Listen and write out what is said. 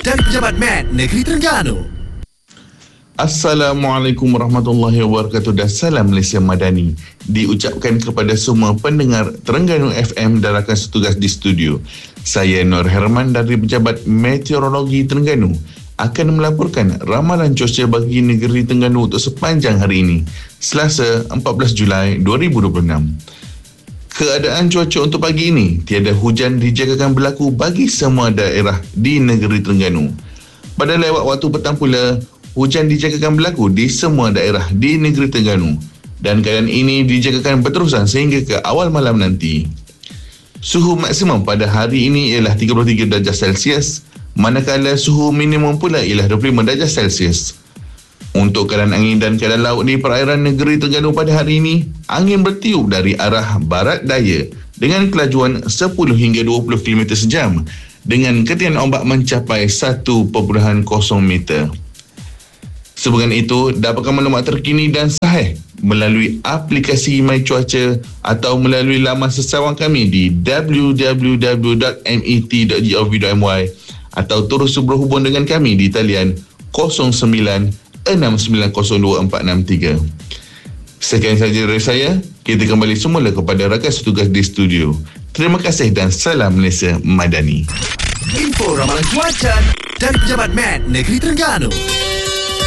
dari Pejabat Mat Negeri Terengganu. Assalamualaikum warahmatullahi wabarakatuh dan salam Malaysia Madani diucapkan kepada semua pendengar Terengganu FM dan rakan setugas di studio. Saya Nur Herman dari Pejabat Meteorologi Terengganu akan melaporkan ramalan cuaca bagi negeri Terengganu untuk sepanjang hari ini, Selasa 14 Julai 2026. Keadaan cuaca untuk pagi ini, tiada hujan dijangkakan berlaku bagi semua daerah di negeri Terengganu. Pada lewat waktu petang pula, hujan dijangkakan berlaku di semua daerah di negeri Terengganu dan keadaan ini dijangkakan berterusan sehingga ke awal malam nanti. Suhu maksimum pada hari ini ialah 33 darjah Celsius, manakala suhu minimum pula ialah 25 darjah Celsius. Untuk keadaan angin dan keadaan laut di perairan negeri Terengganu pada hari ini, angin bertiup dari arah barat daya dengan kelajuan 10 hingga 20 km sejam dengan ketinggian ombak mencapai 1.0 meter. Sebahagian itu dapatkan maklumat terkini dan sahih melalui aplikasi My Cuaca atau melalui laman sesawang kami di www.met.gov.my atau terus berhubung dengan kami di talian 0969022463. Sekian sahaja dari saya. Kita kembali semula kepada rakan setugas di studio. Terima kasih dan salam Malaysia Madani. Info ramalan cuaca dari Pejabat Mat Negeri Terengganu.